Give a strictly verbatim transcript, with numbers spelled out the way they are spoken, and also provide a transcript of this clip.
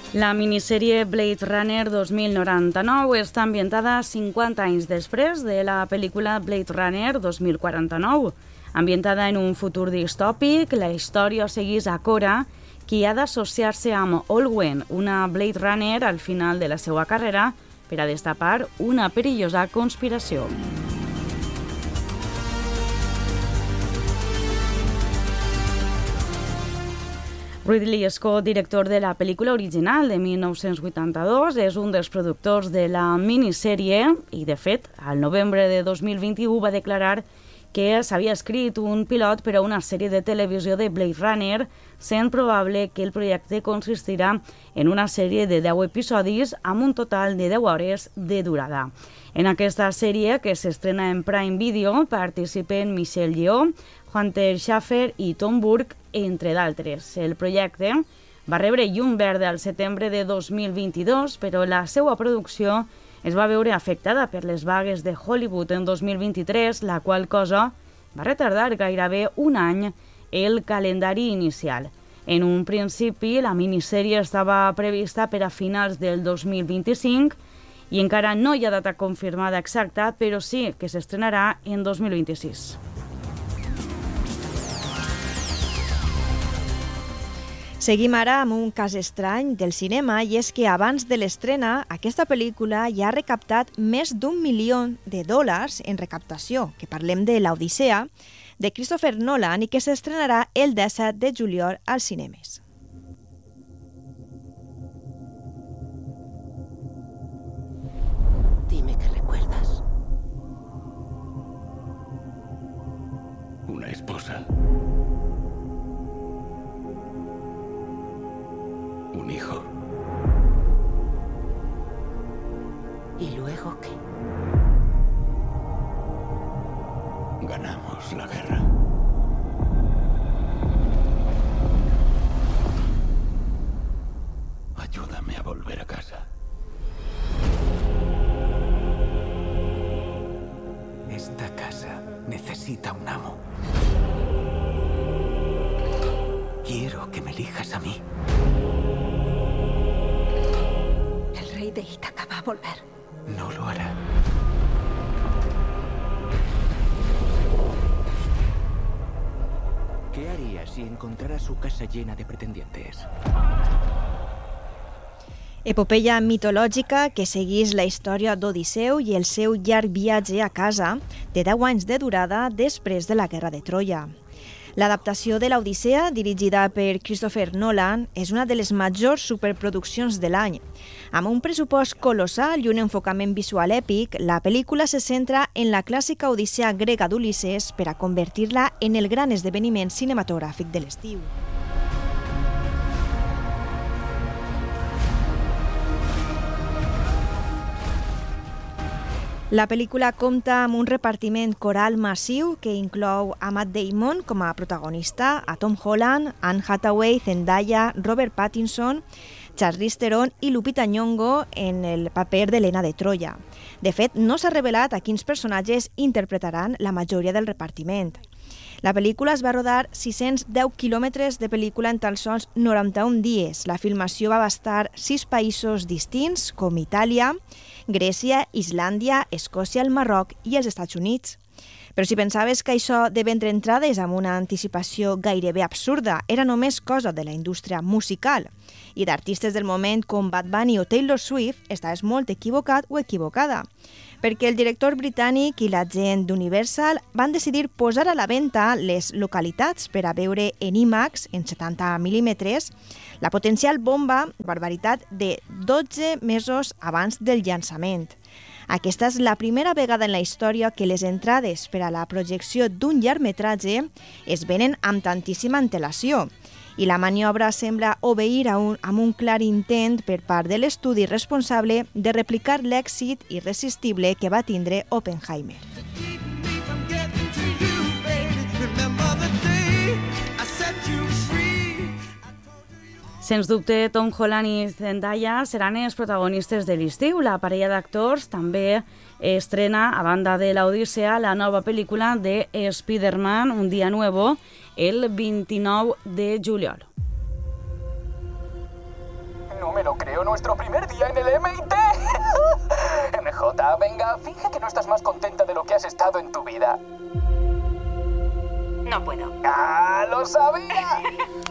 La minissèrie Blade Runner dos mil noranta-nou està ambientada cinquanta anys després de la pel·lícula Blade Runner dos mil quaranta-nou. Ambientada en un futur distòpic, la història segueix a Cora, qui ha d'associar-se amb Olwen, una Blade Runner al final de la seva carrera, per a destapar una perillosa conspiració. Ridley Scott, director de la pel·lícula original de mil nou-cents vuitanta-dos, és un dels productors de la minissèrie i, de fet, al novembre de dos mil vint-i-u va declarar que s'havia escrit un pilot per a una sèrie de televisió de Blade Runner, sent probable que el projecte consistirà en una sèrie de deu episodis amb un total de deu hores de durada. En aquesta sèrie, que s'estrena en Prime Video, participen Michelle Yeoh, Hunter Schafer i Tom Burke, entre d'altres. El projecte va rebre llum verda al setembre de dos mil vint-i-dos, però la seva producció es va veure afectada per les vagues de Hollywood en dos mil vint-i-tres, la qual cosa va retardar gairebé un any el calendari inicial. En un principi, la minissèrie estava prevista per a finals del dos mil vint-i-cinc i encara no hi ha data confirmada exacta, però sí que s'estrenarà en dos mil vint-i-sis. Seguim ara amb un cas estrany del cinema, i és que abans de l'estrena aquesta pel·lícula ja ha recaptat més d'un milió de dòlars en recaptació, que parlem de l'Odissea, de Christopher Nolan, i que s'estrenarà el disset de juliol als cinemes. Dime qué recuerdas. Una esposa. Un hijo. ¿Y luego qué? Ganamos la guerra. Ayúdame a volver a casa. Esta casa necesita un amo. Quiero que me elijas a mí. El rey de Ítaca va a volver. No lo hará. ¿Qué haría si encontrara su casa llena de pretendientes? Epopeia mitològica que seguís la història d'Odisseu i el seu llarg viatge a casa de deu anys de durada després de la Guerra de Troia. L'adaptació de l'Odissea, dirigida per Christopher Nolan, és una de les majors superproduccions de l'any. Amb un pressupost colossal i un enfocament visual èpic, la pel·lícula se centra en la clàssica Odissea grega d'Ulisses per a convertir-la en el gran esdeveniment cinematogràfic de l'estiu. La pel·lícula compta amb un repartiment coral massiu que inclou a Matt Damon com a protagonista, a Tom Holland, Anne Hathaway, Zendaya, Robert Pattinson, Charlize Theron i Lupita Nyong'o en el paper d'Helena de Troia. De fet, no s'ha revelat a quins personatges interpretaran la majoria del repartiment. La pel·lícula es va rodar sis-cents deu quilòmetres de pel·lícula en tan sols noranta-un dies. La filmació va abastar sis països distints, com Itàlia, Grècia, Islàndia, Escòcia, el Marroc i els Estats Units. Però si pensaves que això de vendre entrades amb una anticipació gairebé absurda era només cosa de la indústria musical i d'artistes del moment com Bad Bunny o Taylor Swift, estaves molt equivocat o equivocada, perquè el director britànic i la gent d'Universal van decidir posar a la venda les localitats per a veure en IMAX, en setanta mil·límetres, la potencial bomba, barbaritat, de dotze mesos abans del llançament. Aquesta és la primera vegada en la història que les entrades per a la projecció d'un llargmetratge es venen amb tantíssima antelació, i la maniobra sembla obeir a un, amb un clar intent per part de l'estudi responsable de replicar l'èxit irresistible que va tindre Oppenheimer. Sens dubte, Tom Holland i Zendaya seran els protagonistes de l'estiu. La parella d'actors també estrena, a banda de l'Odissea, la nova pel·lícula de Spider-Man, Un día nuevo, el vint-i-nou de juliol. No me lo creo. nuestro primer día en el M I T. M J, venga, finge que no estás más contenta de lo que has estado en tu vida. No puedo. ¡Ah, lo sabía!